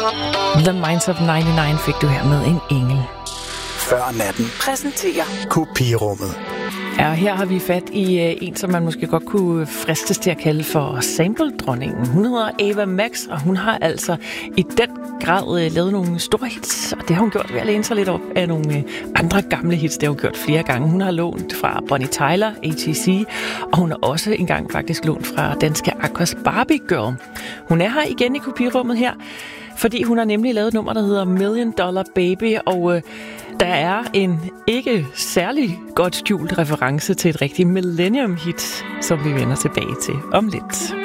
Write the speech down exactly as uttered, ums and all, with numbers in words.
The Minds of nioghalvfems fik du her med En Engel. Før natten præsenterer Kopirummet. Ja, her har vi fat i uh, en, som man måske godt kunne fristes til at kalde for sample-dronningen. Hun hedder Ava Max, og hun har altså i den grad uh, lavet nogle store hits, og det har hun gjort ved at læne sig lidt op af nogle uh, andre gamle hits. Det har hun gjort flere gange. Hun har lånt fra Bonnie Tyler, A T C, og hun har også engang faktisk lånt fra danske Aquas Barbie Girl. Hun er her igen i Kopirummet her, fordi hun har nemlig lavet et nummer, der hedder Million Dollar Baby, og uh, der er en ikke særlig godt skjult reference til et rigtigt millennium-hit, som vi vender tilbage til om lidt.